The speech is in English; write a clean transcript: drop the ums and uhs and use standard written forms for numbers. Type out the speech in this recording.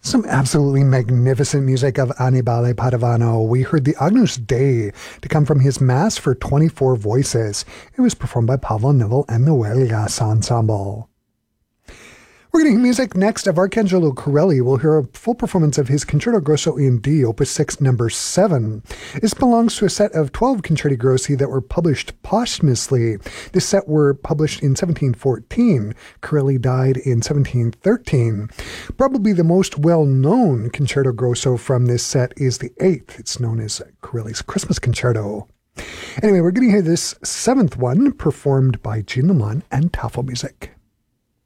Some absolutely magnificent music of Annibale Padovano. We heard the Agnus Dei to come from his Mass for 24 Voices. It was performed by Pavlo Nivell and the Huelgas Ensemble. We're getting music next of Arcangelo Corelli. We'll hear a full performance of his Concerto Grosso in D, Opus 6, number 7. This belongs to a set of 12 Concerti Grossi that were published posthumously. This set were published in 1714. Corelli died in 1713. Probably the most well-known Concerto Grosso from this set is the 8th. It's known as Corelli's Christmas Concerto. Anyway, we're going to hear this 7th one performed by Jean Lamont and Tafel Music.